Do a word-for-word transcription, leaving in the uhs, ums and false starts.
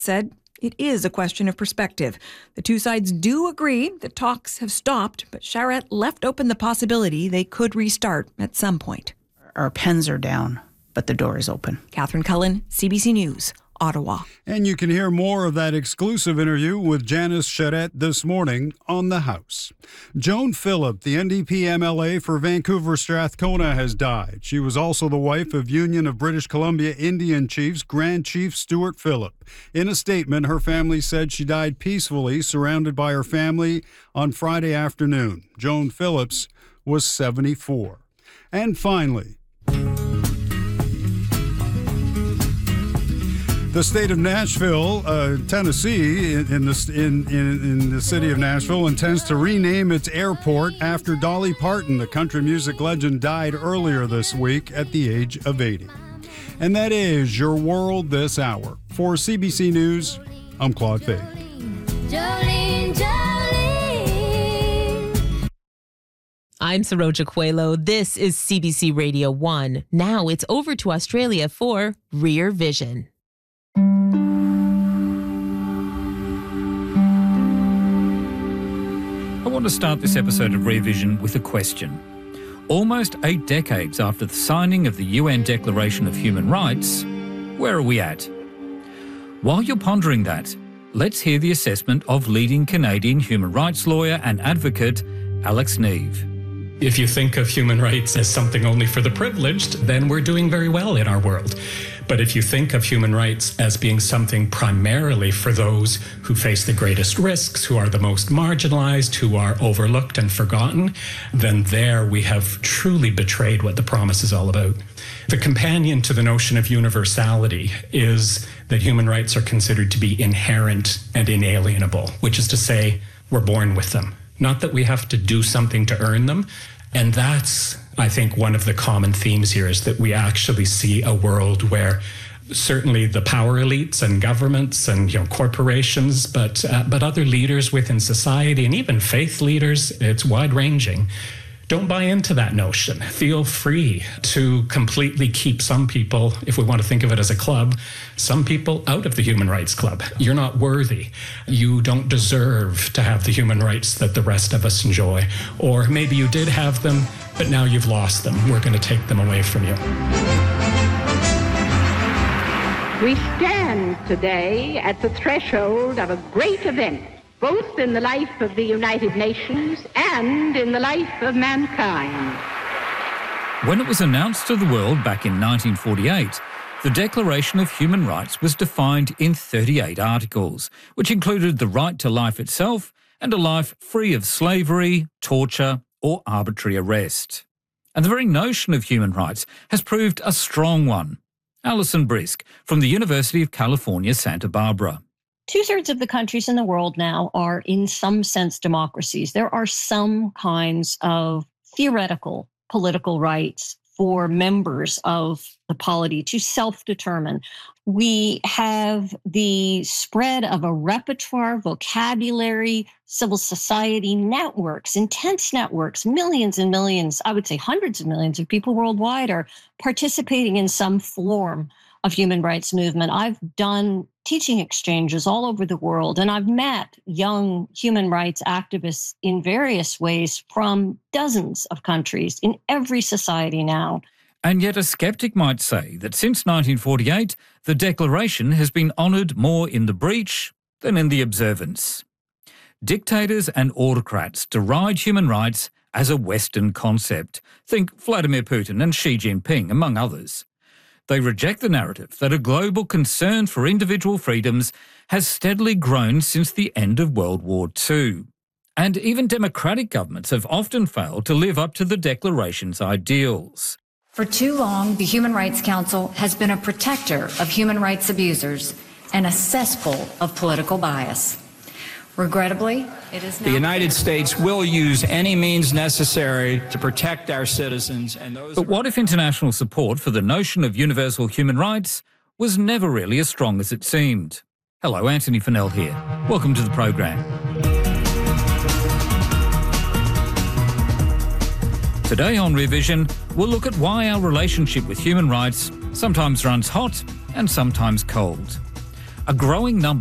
said it is a question of perspective. The two sides do agree that talks have stopped, but Charette left open the possibility they could restart at some point. Our pens are down, but the door is open. Catherine Cullen, C B C News, Ottawa. And you can hear more of that exclusive interview with Janice Charette this morning on The House. Joan Phillip, the N D P M L A for Vancouver Strathcona, has died. She was also the wife of Union of British Columbia Indian Chiefs Grand Chief Stuart Phillip. In a statement, her family said she died peacefully, surrounded by her family on Friday afternoon. Joan Phillips was seventy-four. And finally, the state of Nashville, uh, Tennessee, in, in, the, in, in, in the city of Nashville, intends to rename its airport after Dolly Parton. The country music legend died earlier this week at the age of eighty. And that is your world this hour. For C B C News, I'm Claude Fay. Jolene, Jolene. I'm Saroja Coelho. This is C B C Radio one. Now it's over to Australia for Rear Vision. I want to start this episode of Rear Vision with a question. Almost eight decades after the signing of the U N Declaration of Human Rights, where are we at? While you're pondering that, let's hear the assessment of leading Canadian human rights lawyer and advocate Alex Neve. If you think of human rights as something only for the privileged, then we're doing very well in our world. But if you think of human rights as being something primarily for those who face the greatest risks, who are the most marginalized, who are overlooked and forgotten, then there we have truly betrayed what the promise is all about. The companion to the notion of universality is that human rights are considered to be inherent and inalienable, which is to say, we're born with them. Not that we have to do something to earn them. And that's, I think, one of the common themes here is that we actually see a world where certainly the power elites and governments and, you know, corporations, but uh, but other leaders within society and even faith leaders, it's wide-ranging, don't buy into that notion. Feel free to completely keep some people, if we want to think of it as a club, some people out of the Human Rights Club. You're not worthy. You don't deserve to have the human rights that the rest of us enjoy. Or maybe you did have them, but now you've lost them. We're going to take them away from you. We stand today at the threshold of a great event, both in the life of the United Nations and in the life of mankind. When it was announced to the world back in nineteen forty-eight, the Declaration of Human Rights was defined in thirty-eight articles, which included the right to life itself and a life free of slavery, torture or arbitrary arrest. And the very notion of human rights has proved a strong one. Alison Brisk from the University of California, Santa Barbara. Two-thirds of the countries in the world now are, in some sense, democracies. There are some kinds of theoretical political rights for members of the polity to self-determine. We have the spread of a repertoire, vocabulary, civil society networks, intense networks, millions and millions, I would say hundreds of millions of people worldwide are participating in some form of human rights movement. I've done teaching exchanges all over the world, and I've met young human rights activists in various ways from dozens of countries in every society now. And yet a sceptic might say that since nineteen forty-eight, the Declaration has been honoured more in the breach than in the observance. Dictators and autocrats deride human rights as a Western concept. Think Vladimir Putin and Xi Jinping, among others. They reject the narrative that a global concern for individual freedoms has steadily grown since the end of World War Two. And even democratic governments have often failed to live up to the Declaration's ideals. For too long, the Human Rights Council has been a protector of human rights abusers and a cesspool of political bias. Regrettably, it is now the United States will use any means necessary to protect our citizens and those. But what if international support for the notion of universal human rights was never really as strong as it seemed? Hello, Anthony Fennell here. Welcome to the program. Today on Rear Vision, we'll look at why our relationship with human rights sometimes runs hot and sometimes cold. a growing number